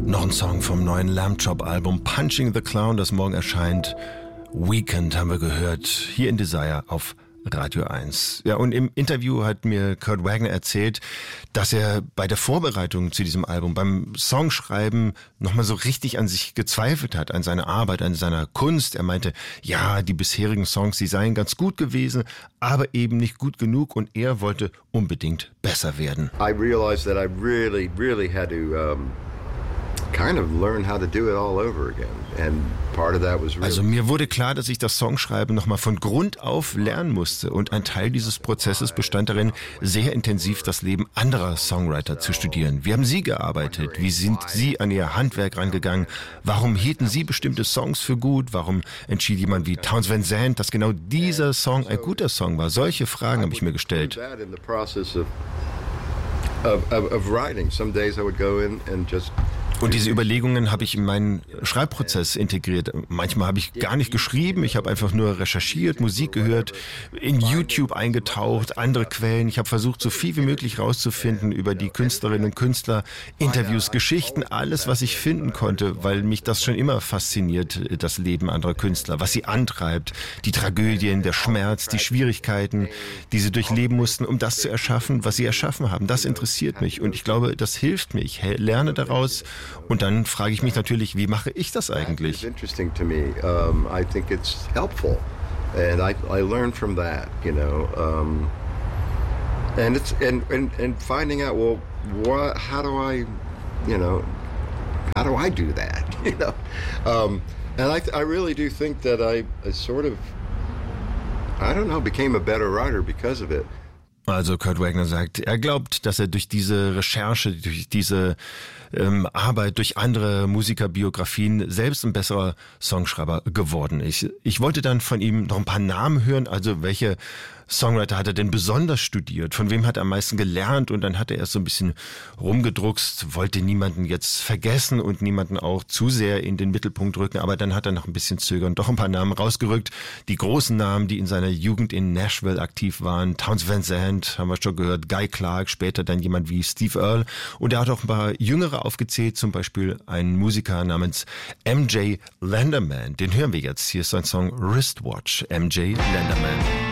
Noch ein Song vom neuen Lamb Chop Album Punching the Clown, das morgen erscheint. Weekend haben wir gehört, hier in Desire auf Radio 1. Ja, und im Interview hat mir Kurt Wagner erzählt, dass er bei der Vorbereitung zu diesem Album, beim Songschreiben nochmal so richtig an sich gezweifelt hat, an seiner Arbeit, an seiner Kunst. Er meinte, ja, die bisherigen Songs, die seien ganz gut gewesen, aber eben nicht gut genug und er wollte unbedingt besser werden. I realized that I really had to kind of learn how to do it all over again. And part of that was really... Also mir wurde klar, dass ich das Songschreiben nochmal von Grund auf lernen musste. Und ein Teil dieses Prozesses bestand darin, sehr intensiv das Leben anderer Songwriter zu studieren. Wie haben sie gearbeitet? Wie sind sie an ihr Handwerk rangegangen? Warum hielten sie bestimmte Songs für gut? Warum entschied jemand wie Townes Van Zandt, dass genau dieser Song ein guter Song war? Solche Fragen habe ich mir gestellt. Und diese Überlegungen habe ich in meinen Schreibprozess integriert. Manchmal habe ich gar nicht geschrieben, ich habe einfach nur recherchiert, Musik gehört, in YouTube eingetaucht, andere Quellen. Ich habe versucht, so viel wie möglich rauszufinden über die Künstlerinnen und Künstler, Interviews, Geschichten, alles, was ich finden konnte, weil mich das schon immer fasziniert, das Leben anderer Künstler, was sie antreibt, die Tragödien, der Schmerz, die Schwierigkeiten, die sie durchleben mussten, um das zu erschaffen, was sie erschaffen haben. Das interessiert mich und ich glaube, das hilft mir. Ich lerne daraus. Und dann frage ich mich natürlich, wie mache ich das eigentlich? Interesting to me. I think it's helpful, and I learn from that, you know. And it's and finding out, well, how do I do that? You know. And I really do think that I sort of, I don't know, became a better writer because of it. Also Kurt Wagner sagt, er glaubt, dass er durch diese Recherche, durch diese Arbeit, durch andere Musikerbiografien selbst ein besserer Songschreiber geworden ist. Ich wollte dann von ihm noch ein paar Namen hören, also welche Songwriter hat er denn besonders studiert? Von wem hat er am meisten gelernt? Und dann hat er erst so ein bisschen rumgedruckst, wollte niemanden jetzt vergessen und niemanden auch zu sehr in den Mittelpunkt rücken. Aber dann hat er noch ein bisschen zögernd doch ein paar Namen rausgerückt. Die großen Namen, die in seiner Jugend in Nashville aktiv waren. Townes Van Zandt, haben wir schon gehört, Guy Clark, später dann jemand wie Steve Earle. Und er hat auch ein paar Jüngere aufgezählt, zum Beispiel einen Musiker namens MJ Lenderman. Den hören wir jetzt. Hier ist sein Song Wristwatch, MJ Lenderman.